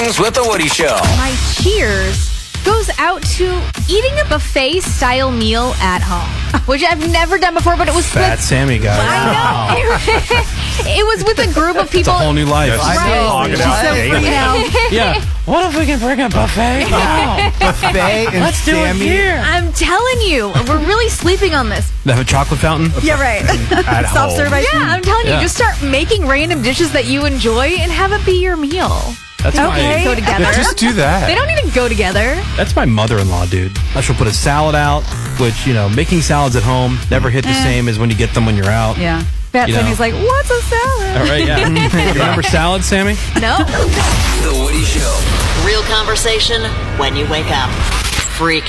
Mornings with the Woody Show. My cheers goes out to eating a buffet-style meal at home, which I've never done before, but it was Fat Sammy guy. I know. It was with a group of It's people. a whole new life. Right. She's so free now. Yeah. What if we can bring a buffet? Wow. Buffet and Let's do Sammy. it here. I'm telling you, we're really sleeping on this. They have a chocolate fountain? Yeah, right. At Soft serve ice cream. Yeah, I'm telling you, Yeah. just start making random dishes that you enjoy and have it be your meal. That's Okay. Go together. Just do that. They don't even go together. That's my mother-in-law, dude. She'll put a salad out, which, making salads at home never hit the same as when you get them when you're out. Yeah. Fat You know. Sammy's like, what's a salad? All right, yeah. You remember salad, Sammy? No. The Woody Show. Real conversation when you wake up. Freaky.